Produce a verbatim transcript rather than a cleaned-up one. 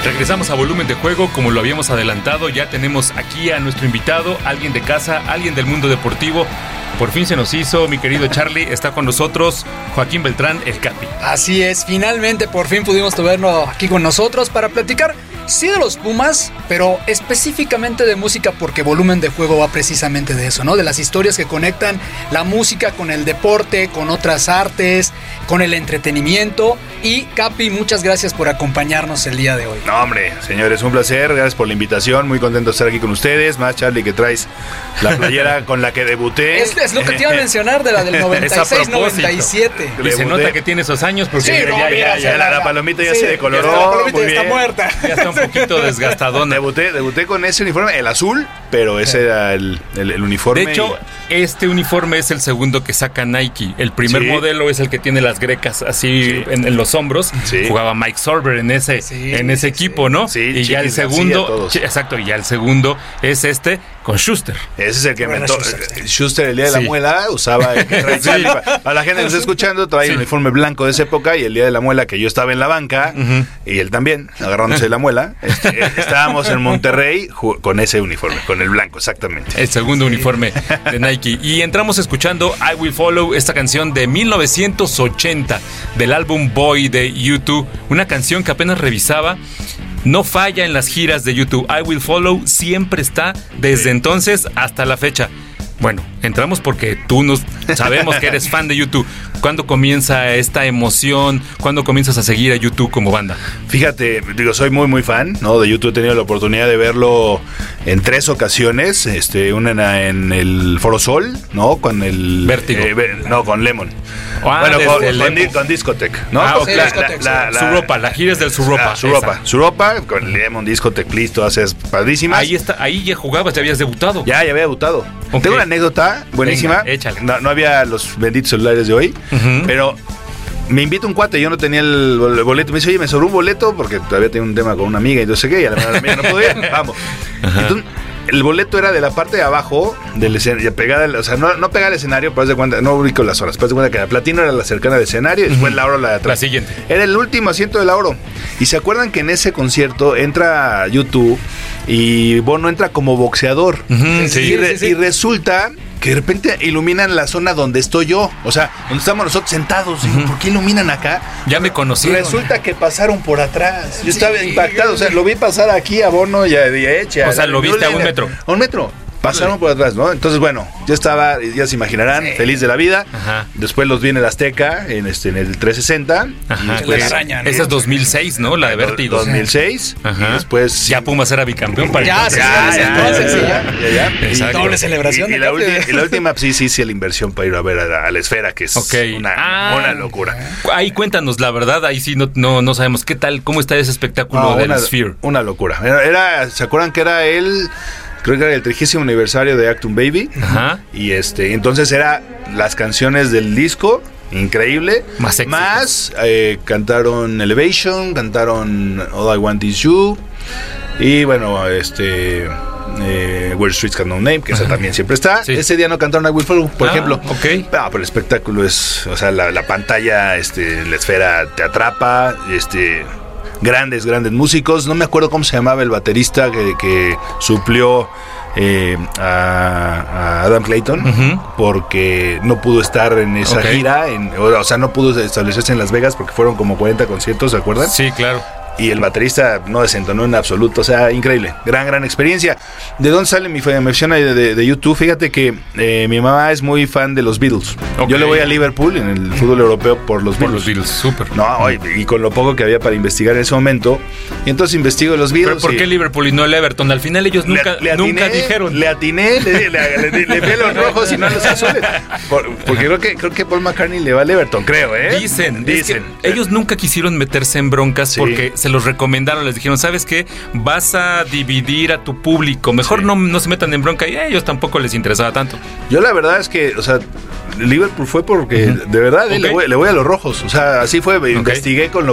Regresamos a Volumen de Juego, como lo habíamos adelantado. Ya tenemos aquí a nuestro invitado, alguien de casa, alguien del mundo deportivo. Por fin se nos hizo, mi querido Charlie. Está con nosotros Joaquín Beltrán, el Capi. Así es, finalmente por fin pudimos tenerlo aquí con nosotros para platicar, sí, de los Pumas, pero específicamente de música, porque Volumen de Juego va precisamente de eso, ¿no? De las historias que conectan la música con el deporte, con otras artes, con el entretenimiento. Y Capi, muchas gracias por acompañarnos el día de hoy. No, hombre, señores, un placer, gracias por la invitación, muy contento de estar aquí con ustedes. Más, Charlie, que traes la playera con la que debuté. Es, es lo que te iba a mencionar, de la del noventa y seis noventa y siete. Y se nota que tiene esos años porque sí, ya, no, ya, mira, ya, ya, la, la palomita ya sí, se decoloró. Ya está, la palomita muy ya está bien. muerta. ya está un poquito desgastadona. Debuté, debuté con ese uniforme, el azul, pero ese era el, el, el uniforme. De hecho, y... este uniforme es el segundo que saca Nike. El primer sí. modelo es el que tiene las grecas así sí. en, en los hombros. Sí. Jugaba Mike Sorber en ese, sí, en ese sí, equipo, sí. ¿no? Sí, y ya el segundo, sí, exacto, y ya el segundo es este con Schuster. Ese es el que bueno, inventó Schuster, Schuster el día de sí. la muela, usaba el que trae, sí. A la gente que está escuchando, trae sí. el uniforme blanco de esa época, y el día de la muela que yo estaba en la banca, uh-huh. y él también, agarrándose la muela, este, estábamos en Monterrey con ese uniforme, con el blanco, exactamente. El segundo sí. uniforme de Nike. Y entramos escuchando I Will Follow, esta canción de mil novecientos ochenta, del álbum Boy de U dos, una canción que apenas revisaba. No falla en las giras de U dos. I Will Follow siempre está desde entonces hasta la fecha. Bueno, entramos porque tú nos sabemos que eres fan de U dos. ¿Cuándo comienza esta emoción? ¿Cuándo comienzas a seguir a U dos como banda? Fíjate, digo, soy muy muy fan, ¿no? De U dos. He tenido la oportunidad de verlo en tres ocasiones. Este, una en, en el Foro Sol, ¿no? Con el Vértigo. Eh, no, con Lemon. Ah, bueno, con, el con, di, con Discotech, ¿no? Ah, okay. la, Discotech, la, la, la, Suropa, la gira es del Suropa. Ah, Suropa, Suropa, con Lemon, Discotech, Please, todas esas padrísimas. Ahí está, ahí ya jugabas, ya habías debutado. Ya, ya había debutado. Okay. Tengo una anécdota buenísima. Venga, échale. No, no había los benditos celulares de hoy, uh-huh. pero me invita un cuate, yo no tenía el boleto. Me dice, oye, me sobró un boleto porque todavía tenía un tema con una amiga y no sé qué, y a la amiga no pude ir, vamos. Uh-huh. Entonces, el boleto era de la parte de abajo del escenario, pegada, o sea, no, no pegada al escenario, pero haz de cuenta, no ubico las horas, pero haz de cuenta que la Platino era la cercana al escenario y después uh-huh. la Oro la de atrás. La siguiente. Era el último asiento de la Oro. Y se acuerdan que en ese concierto entra U dos y Bono entra como boxeador. Uh-huh, sí, y, re, sí, sí. y resulta que de repente iluminan la zona donde estoy yo, o sea, donde estamos nosotros sentados. Uh-huh. Digo, ¿por qué iluminan acá? Ya me conocieron. Resulta que pasaron por atrás. Yo sí, estaba impactado, o sea, lo vi pasar aquí a Bono y a Eche. O sea, lo viste a un metro. A un metro. Pasaron por atrás, ¿no? Entonces, bueno, yo estaba, ya se imaginarán, sí. feliz de la vida. Ajá. Después los vi en el Azteca, en este en el trescientos sesenta. Ajá. Y después, la araña, ¿no? Esa es dos mil seis, ¿no? La de Vértigo. dos mil seis. Ajá. Y después... Ya Pumas era bicampeón para ya, el ya, ya, ya, entonces, sí, ya. ya, ya. Y doble celebración. Y, y, de la última, y la última, sí, sí, sí, la inversión para ir a ver a la, a la Esfera, que es okay. una, ah, una locura. Ahí cuéntanos, la verdad, ahí sí no, no, no sabemos qué tal, cómo está ese espectáculo no, del una, Sphere. Una locura. Era, era, ¿se acuerdan que era el... Creo que era el trigésimo aniversario de Actum Baby. Ajá. Y este, entonces era las canciones del disco, increíble. Más, más eh, cantaron Elevation, cantaron All I Want Is You. Y bueno, este eh, Where Streets Have No Name, que esa también siempre está. Sí. Ese día no cantaron I Will Follow, por ah, ejemplo. Ok. Ah, pero el espectáculo es, o sea, la, la pantalla, este, la esfera te atrapa, este. Grandes, grandes músicos. No me acuerdo cómo se llamaba el baterista que, que suplió eh, a, a Adam Clayton, uh-huh. porque no pudo estar en esa okay. gira, en, o sea, no pudo establecerse en Las Vegas porque fueron como cuarenta conciertos, ¿se acuerdan? Sí, claro. Y el baterista no desentonó en absoluto, o sea, increíble, gran, gran experiencia. ¿De dónde sale mi emoción de, de, de U dos? Fíjate que eh, mi mamá es muy fan de los Beatles. Okay. Yo le voy a Liverpool en el fútbol europeo por los por Beatles. los Beatles, súper. No, y, y con lo poco que había para investigar en ese momento. Y entonces investigo los Beatles. ¿Pero por qué y... Liverpool y no el Everton? Al final ellos nunca, le, le atiné, nunca dijeron. Le atiné, le, le, le, le, le vi a los rojos y no a los azules. Por, porque creo que, creo que Paul McCartney le va al Everton, creo, ¿eh? Dicen, dicen. Es que ellos nunca quisieron meterse en broncas sí. porque se los recomendaron. Les dijeron, ¿sabes qué? Vas a dividir a tu público. Mejor sí. no, no se metan en bronca. Y a ellos tampoco les interesaba tanto. Yo la verdad es que, o sea, Liverpool fue porque, uh-huh. de verdad, okay. eh, le, voy, le voy a los rojos. O sea, así fue. Okay. Investigué con lo